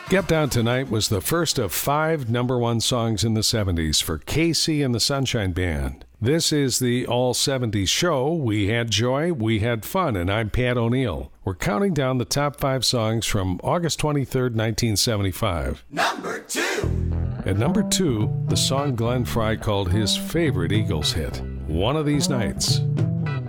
Get Down Tonight was the first of 5 number one songs in the 70s for Casey and the Sunshine Band. This is the All 70s Show. We had joy, we had fun, and I'm Pat O'Neill. We're counting down the top 5 songs from August 23rd, 1975. Number 2. At number 2, the song Glenn Frey called his favorite Eagles hit, One of These Nights.